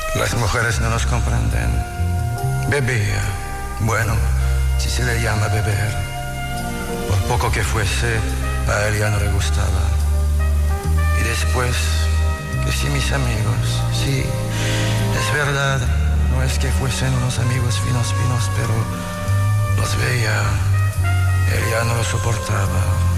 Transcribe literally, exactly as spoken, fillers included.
Las mujeres no nos comprenden. Bebía, bueno, si se le llama beber. Por poco que fuese, a él ya no le gustaba. Y después, que si mis amigos, sí, es verdad, no es que fuesen unos amigos finos, finos, pero los veía, él ya no lo soportaba.